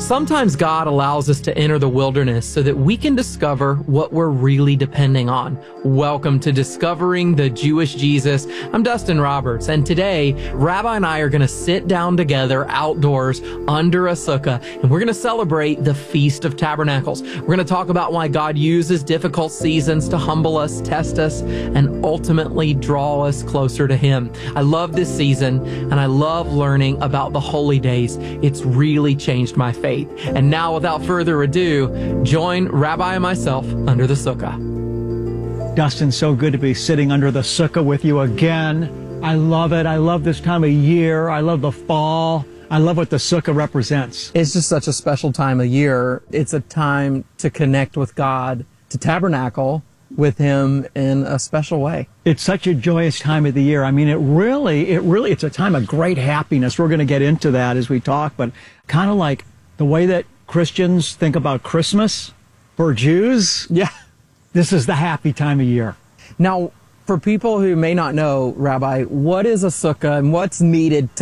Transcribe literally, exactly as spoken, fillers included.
Sometimes God allows us to enter the wilderness so that we can discover what we're really depending on. Welcome to Discovering the Jewish Jesus. I'm Dustin Roberts, and today, Rabbi and I are going to sit down together outdoors under a sukkah, and we're going to celebrate the Feast of Tabernacles. We're going to talk about why God uses difficult seasons to humble us, test us, and ultimately draw us closer to Him. I love this season, and I love learning about the holy days. It's really changed my faith. And now, without further ado, join Rabbi and myself under the sukkah. Dustin, so good to be sitting under the sukkah with you again. I love it. I love this time of year. I love the fall. I love what the sukkah represents. It's just such a special time of year. It's a time to connect with God, to tabernacle with Him in a special way. It's such a joyous time of the year. I mean, it really, it really, it's a time of great happiness. We're going to get into that as we talk, but kind of like the way that Christians think about Christmas, for Jews, yeah, this is the happy time of year. Now, for people who may not know, Rabbi, what is a sukkah and what's needed